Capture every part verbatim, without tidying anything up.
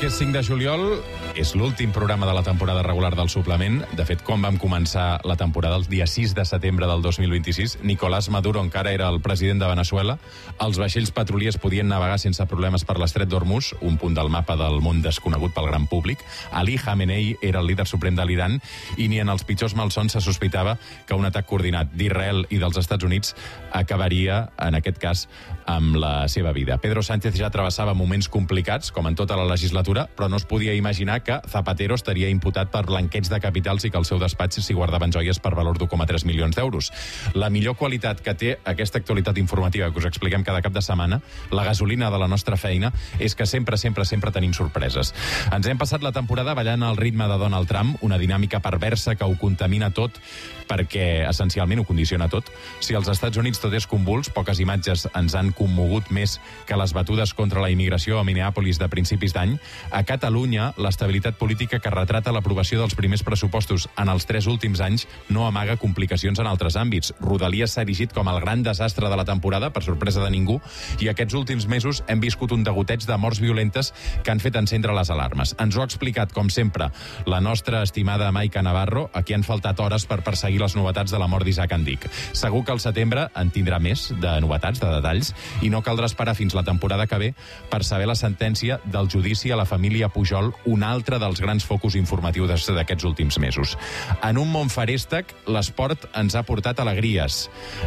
que és cinc de juliol, és l'últim programa de la temporada regular del suplement. De fet, quan vam començar la temporada el dia sis de setembre del dos mil vint-i-sis, Nicolás Maduro encara era el president de Venezuela. Els vaixells petroliers podien navegar sense problemes per l'estret d'Hormuz, un punt del mapa del món desconegut pel gran públic. Ali Khamenei era el líder suprem de l'Iran i ni en els pitjors malsons se sospitava que un atac coordinat d'Israel i dels Estats Units acabaria, en aquest cas, amb la seva vida. Pedro Sánchez ja travessava moments complicats, com en tota la legislatura, però no es podia imaginar que Zapatero estaria imputat per blanqueig de capitals i que al seu despatx s'hi guardaven joies per valor d'u coma tres milions d'euros. La millor qualitat que té aquesta actualitat informativa que us expliquem cada cap de setmana, la gasolina de la nostra feina, és que sempre, sempre, sempre tenim sorpreses. Ens hem passat la temporada ballant al ritme de Donald Trump, una dinàmica perversa que ho contamina tot, perquè essencialment ho condiciona tot. Si als Estats Units tot és convuls, poques imatges ens han commogut més que les batudes contra la immigració a Minneapolis de principis d'any. A Catalunya, l'estabilitat política que retrata l'aprovació dels primers pressupostos en els tres últims anys no amaga complicacions en altres àmbits. Rodalies s'ha erigit com el gran desastre de la temporada, per sorpresa de ningú, i aquests últims mesos hem viscut un degoteig de morts violentes que han fet encendre les alarmes. Ens ho ha explicat, com sempre, la nostra estimada Maica Navarro, a qui han faltat hores per perseguir les novetats de la mort d'Isaac Andic. Segur que al setembre en tindrà més de novetats, de detalls, i no caldrà esperar fins la temporada que ve per saber la sentència del judici a la família Pujol, un altre dels grans focus informatius d'aquests últims mesos. En un món feréstec, l'esport ens ha portat alegries.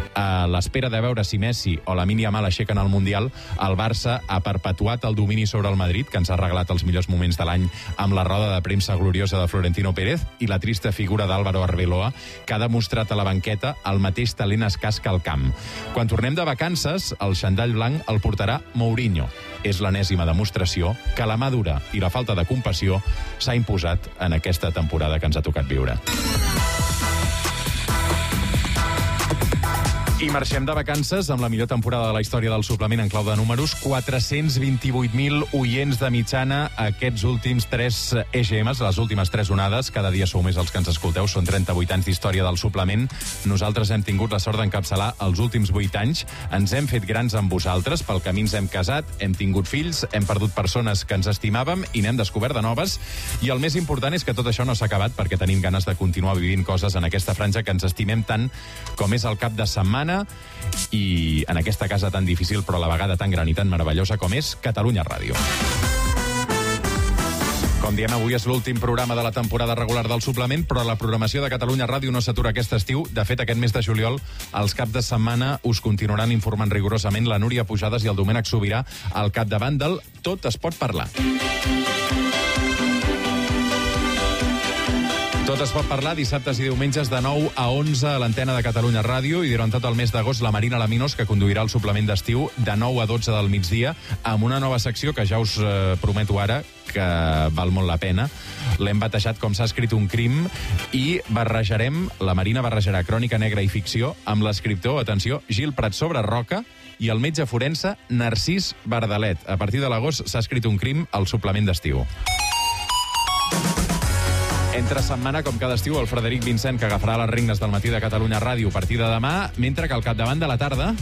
A l'espera de veure si Messi o la Lamine Yamal aixequen el Mundial, el Barça ha perpetuat el domini sobre el Madrid, que ens ha regalat els millors moments de l'any amb la roda de premsa gloriosa de Florentino Pérez i la trista figura d'Álvaro Arbeloa, que ha demostrat a la banqueta el mateix talent escàs que al camp. Quan tornem de vacances, el xandall blanc el portarà Mourinho. És l'enèsima demostració que la mà dura i la falta de compassió s'ha imposat en aquesta temporada que ens ha tocat viure. I marxem de vacances amb la millor temporada de la història del suplement en clau de números. quatre-cents vint-i-vuit mil oients de mitjana aquests últims tres E G Ms, les últimes tres onades. Cada dia sou més els que ens escolteu. Són trenta-vuit anys d'història del suplement. Nosaltres hem tingut la sort d'encapçalar els últims vuit anys. Ens hem fet grans amb vosaltres. Pel camí ens hem casat, hem tingut fills, hem perdut persones que ens estimàvem i n'hem descobert de noves. I el més important és que tot això no s'ha acabat, perquè tenim ganes de continuar vivint coses en aquesta franja que ens estimem tant com és el cap de setmana i en aquesta casa tan difícil però a la vegada tan gran i tan meravellosa com és Catalunya Ràdio. Com diem, avui és l'últim programa de la temporada regular del suplement, però la programació de Catalunya Ràdio no s'atura aquest estiu. De fet, aquest mes de juliol, els caps de setmana us continuaran informant rigorosament la Núria Pujades i el Domènec Sobirà al capdavant del Tot es pot parlar. Tot es pot parlar dissabtes i diumenges de nou a onze a l'antena de Catalunya Ràdio i durant tot el mes d'agost la Marina Laminos, que conduirà el suplement d'estiu de nou a dotze del migdia amb una nova secció que ja us eh, prometo ara que val molt la pena. L'hem batejat com s'ha escrit un crim i barrejarem, la Marina barrejarà crònica negra i ficció amb l'escriptor, atenció, Gil Prat sobre Roca i el metge forense Narcís Bardalet. A partir de l'agost s'ha escrit un crim al suplement d'estiu. Entre setmana, com cada estiu, el Frederic Vincent, que agafarà les regnes del matí de Catalunya Ràdio a partir de demà, mentre que al capdavant de la tarda...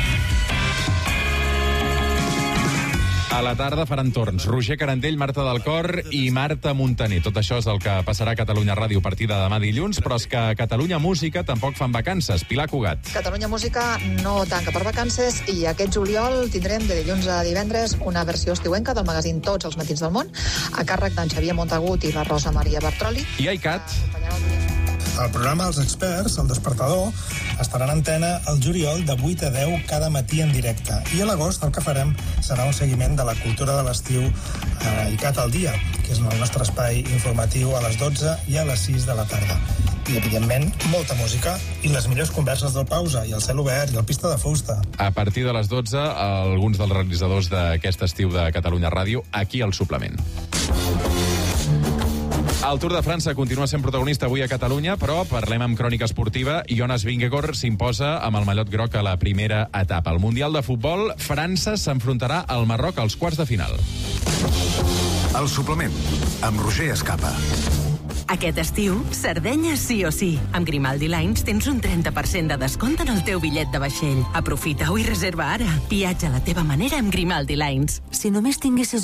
A la tarda faran torns Roger Carandell, Marta del Cor i Marta Montaner. Tot això és el que passarà a Catalunya Ràdio a partir de demà dilluns, però és que Catalunya Música tampoc fan vacances. Pilar Cugat. Catalunya Música no tanca per vacances i aquest juliol tindrem de dilluns a divendres una versió estiuenca del magazín Tots els matins del món, a càrrec d'en Xavier Montagut i la Rosa Maria Bartroli. I iCat. El programa Els Experts, El Despertador, estarà en antena el juliol de vuit a deu cada matí en directe. I a l'agost el que farem serà un seguiment de la cultura de l'estiu a ICAT al dia, que és el nostre espai informatiu a les dotze i a les sis de la tarda. I, evidentment, molta música i les millors converses del Pausa, i el Cel Obert, i el Pista de Fusta. A partir de les dotze, alguns dels realitzadors d'aquest estiu de Catalunya Ràdio, aquí al suplement. El Tour de França continua sent protagonista avui a Catalunya, però parlem amb crònica esportiva. Jonas Vingegaard s'imposa amb el mallot groc a la primera etapa. Al Mundial de Futbol, França s'enfrontarà al Marroc als quarts de final. El suplement, amb Roger Escapa. Aquest estiu, Sardenya sí o sí. Amb Grimaldi Lines tens un trenta per cent de descompte en el teu bitllet de vaixell. Aprofita-ho i reserva ara. Viatja a la teva manera amb Grimaldi Lines. Si només tinguessis